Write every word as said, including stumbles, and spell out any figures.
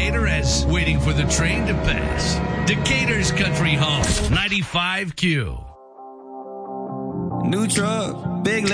Decatur as waiting for the train to pass. Decatur's country home, ninety-five Q. New truck, big